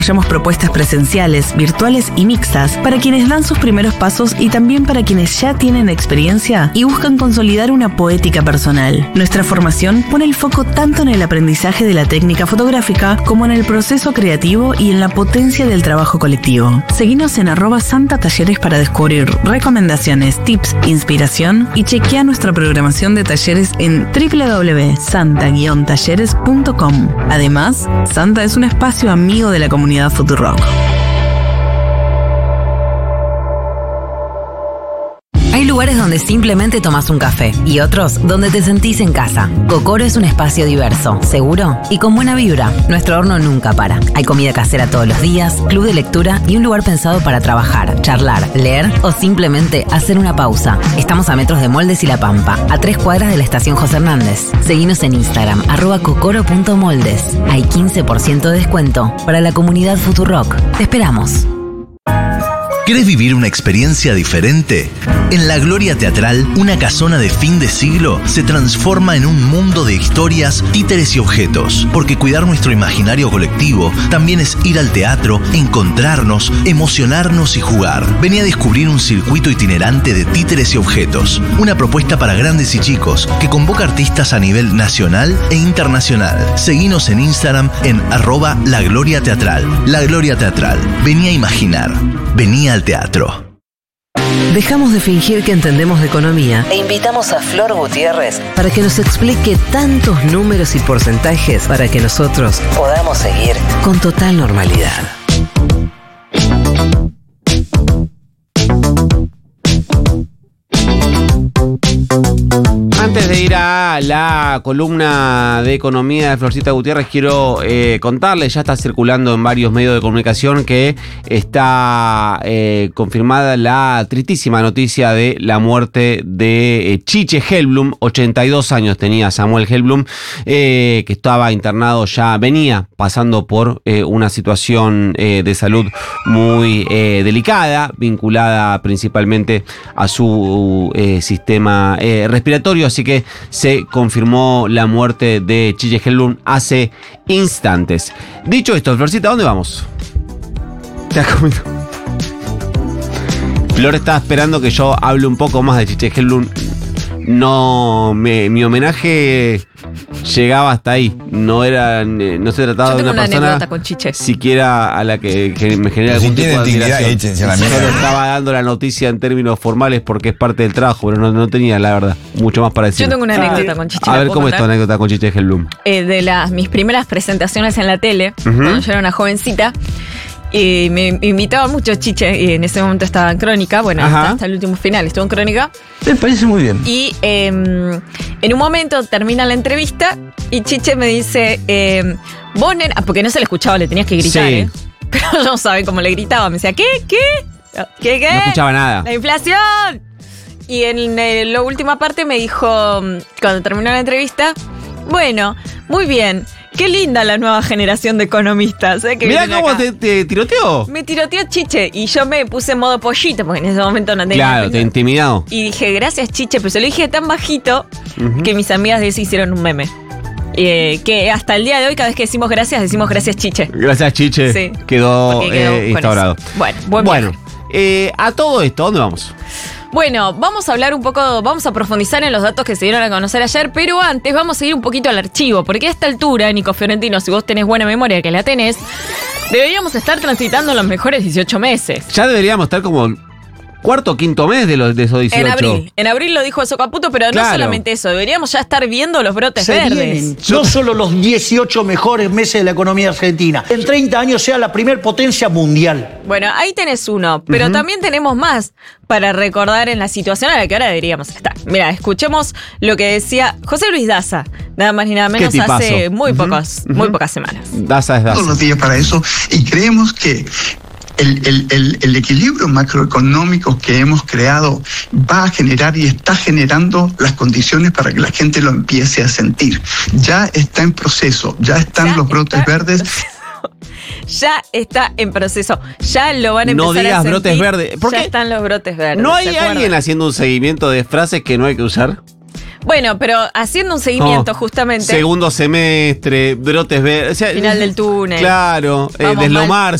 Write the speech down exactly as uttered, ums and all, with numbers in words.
Tenemos propuestas presenciales, virtuales y mixtas para quienes dan sus primeros pasos y también para quienes ya tienen experiencia y buscan consolidar una poética personal. Nuestra formación pone el foco tanto en el aprendizaje de la técnica fotográfica como en el proceso creativo y en la potencia del trabajo colectivo. Seguinos en arroba Santa Talleres para descubrir recomendaciones, tips, inspiración y chequea nuestra programación de talleres en doble u doble u doble u punto santa guion talleres punto com. Además, Santa es un espacio amigo de la comunidad Futurock. Hay lugares donde simplemente tomás un café y otros donde te sentís en casa. Cocoro es un espacio diverso, seguro y con buena vibra. Nuestro horno nunca para. Hay comida casera todos los días, club de lectura y un lugar pensado para trabajar, charlar, leer o simplemente hacer una pausa. Estamos a metros de Moldes y La Pampa, a tres cuadras de la estación José Hernández. Seguinos en Instagram, arroba cocoro punto moldes. Hay quince por ciento de descuento para la comunidad Futurock. Te esperamos. ¿Querés vivir una experiencia diferente? En La Gloria Teatral, una casona de fin de siglo se transforma en un mundo de historias, títeres y objetos. Porque cuidar nuestro imaginario colectivo también es ir al teatro, encontrarnos, emocionarnos y jugar. Vení a descubrir un circuito itinerante de títeres y objetos. Una propuesta para grandes y chicos que convoca artistas a nivel nacional e internacional. Seguinos en Instagram en arroba La Gloria Teatral. La Gloria Teatral. Vení a imaginar. Vení al teatro. Dejamos de fingir que entendemos de economía e invitamos a Flor Gutiérrez para que nos explique tantos números y porcentajes para que nosotros podamos seguir con total normalidad. Antes de ir a la columna de economía de Florcita Gutiérrez, quiero eh, contarles, ya está circulando en varios medios de comunicación que está eh, confirmada la tristísima noticia de la muerte de eh, Chiche Helblum. ochenta y dos años tenía Samuel Helblum, eh, que estaba internado ya, venía pasando por eh, una situación eh, de salud muy eh, delicada, vinculada principalmente a su eh, sistema eh, respiratorio. Así que se confirmó la muerte de Chiche Helblum hace instantes. Dicho esto, Florcita, ¿a dónde vamos? ¿Te has comido? Flor estaba esperando que yo hable un poco más de Chiche Helblum. No, me, mi homenaje llegaba hasta ahí. No era, no se trataba de una, una persona con Chiche, siquiera a la que, que me genera algún tipo de admiración. Solo estaba dando la noticia en términos formales porque es parte del trabajo, pero no, no tenía, la verdad, mucho más para decir. Yo tengo una anécdota con Chiche. A ver, ¿cómo es tu anécdota con Chiche Helblum? Eh, de las mis primeras presentaciones en la tele, uh-huh. cuando yo era una jovencita. Y me invitaba mucho Chiche, y en ese momento estaba en Crónica, bueno, hasta, hasta el último final estuvo en Crónica. Me parece muy bien. Y eh, en un momento termina la entrevista y Chiche me dice, eh, vos, nena, porque no se le escuchaba, le tenías que gritar, sí. ¿eh? Pero yo no sabía cómo le gritaba, me decía, ¿qué? ¿Qué? ¿Qué? ¿Qué? No escuchaba nada. ¡La inflación! Y en eh, la última parte me dijo, cuando terminó la entrevista, bueno, muy bien. Qué linda la nueva generación de economistas. ¿eh? Mirá cómo te, te tiroteó. Me tiroteó Chiche y yo me puse en modo pollito porque en ese momento no tenía. Claro, te intimidado. Y dije, gracias Chiche, pero se lo dije tan bajito uh-huh. que mis amigas de ese hicieron un meme. Eh, que hasta el día de hoy, cada vez que decimos gracias, decimos gracias Chiche. Gracias Chiche. Sí. Quedó, quedó eh, instaurado. Bueno, buen bueno eh, a todo esto, ¿a dónde vamos? Bueno, vamos a hablar un poco, vamos a profundizar en los datos que se dieron a conocer ayer, pero antes vamos a ir un poquito al archivo, porque a esta altura, Nico Fiorentino, si vos tenés buena memoria, que la tenés, deberíamos estar transitando los mejores dieciocho meses. Ya deberíamos estar como cuarto o quinto mes de, los, de esos dieciocho. En abril, en abril lo dijo eso Caputo, pero claro. no solamente eso, deberíamos ya estar viendo los brotes se verdes. Vienen, no solo los dieciocho mejores meses de la economía argentina, en treinta años sea la primer potencia mundial. Bueno, ahí tenés uno, pero uh-huh. también tenemos más para recordar en la situación a la que ahora deberíamos estar. Mira, escuchemos lo que decía José Luis Daza, nada más ni nada menos hace muy, uh-huh. pocos, uh-huh. muy pocas semanas. Daza es Daza. Todos los días para eso, y creemos que El, el, el, el equilibrio macroeconómico que hemos creado va a generar y está generando las condiciones para que la gente lo empiece a sentir. Ya está en proceso, ya están ya los brotes está verdes. Ya está en proceso, ya lo van a empezar no digas a sentir. Brotes verdes. ¿Por ya qué? están los brotes verdes. ¿No hay alguien haciendo un seguimiento de frases que no hay que usar? Bueno, pero haciendo un seguimiento Oh, justamente. Segundo semestre, brotes verdes. O sea, Final del túnel. Claro, eh, Vamos deslomarse.